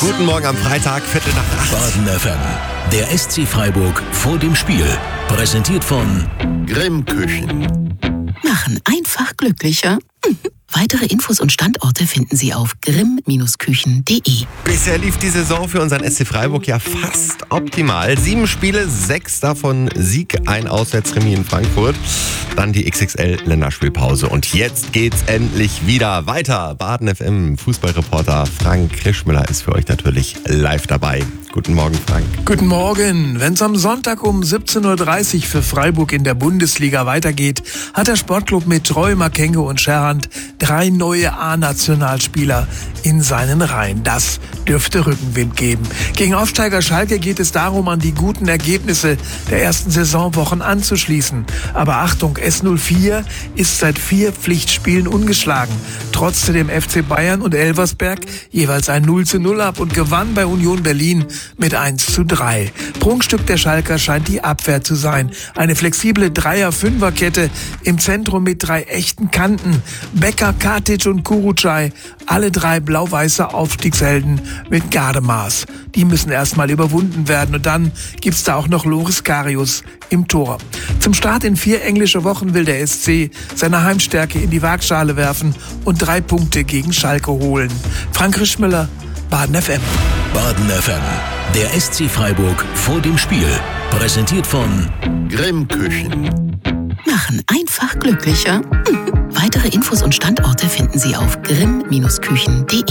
Guten Morgen am Freitag, 7:45. Baden FM, der SC Freiburg vor dem Spiel. Präsentiert von Grimm Küchen. Machen einfach glücklicher. Weitere Infos und Standorte finden Sie auf grimm-küchen.de. Bisher lief die Saison für unseren SC Freiburg ja fast optimal. 7 Spiele, 6 davon Sieg, ein Auswärtsremis in Frankfurt. Dann die XXL-Länderspielpause. Und jetzt geht's endlich wieder weiter. Baden FM Fußballreporter Frank Krischmüller ist für euch natürlich live dabei. Guten Morgen, Frank. Guten Morgen. Wenn es am Sonntag um 17.30 Uhr für Freiburg in der Bundesliga weitergeht, hat der Sportclub mit Troy, Makengo und Scherhand 3 neue A-Nationalspieler in seinen Reihen. Das dürfte Rückenwind geben. Gegen Aufsteiger Schalke geht es darum, an die guten Ergebnisse der ersten Saisonwochen anzuschließen. Aber Achtung, S04 ist seit 4 Pflichtspielen ungeschlagen. Trotzte dem FC Bayern und Elversberg jeweils ein 0:0 ab und gewann bei Union Berlin mit 1:3. Prunkstück der Schalker scheint die Abwehr zu sein. Eine flexible Dreier-Fünfer-Kette im Zentrum mit 3 echten Kanten. Becker, Katic und Kurucay, alle 3 blau-weiße Aufstiegshelden mit Gardemaß. Die müssen erstmal überwunden werden und dann gibt's da auch noch Loris Karius im Tor. Zum Start in 4 englische Wochen will der SC seine Heimstärke in die Waagschale werfen und 3 Punkte gegen Schalke holen. Frank Krischmüller, Baden FM. Baden FM, der SC Freiburg vor dem Spiel. Präsentiert von Grimm Küchen. Machen einfach glücklicher. Weitere Infos und Standorte finden Sie auf grimm-küchen.de.